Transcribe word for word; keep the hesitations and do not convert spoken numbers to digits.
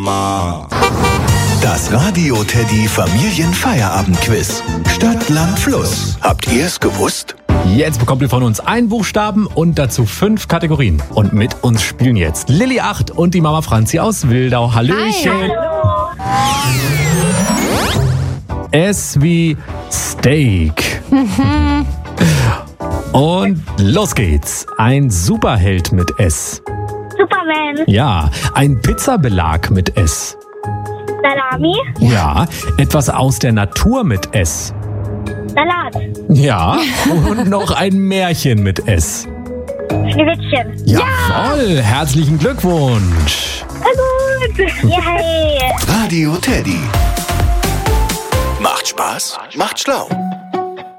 Das Radio Teddy Familienfeierabendquiz. Stadt, Land, Fluss. Habt ihr es gewusst? Jetzt bekommt ihr von uns einen Buchstaben und dazu fünf Kategorien. Und mit uns spielen jetzt Lilly acht und die Mama Franzi aus Wildau. Hallöchen. Hi. S wie Steak. Und los geht's. Ein Superheld mit S. Superman. Ja, ein Pizzabelag mit S. Salami. Ja, etwas aus der Natur mit S. Salat. Ja, und noch ein Märchen mit S. Schneewittchen. Jawohl, herzlichen Glückwunsch. Na gut. Yay. Radio Teddy. Macht Spaß, macht schlau.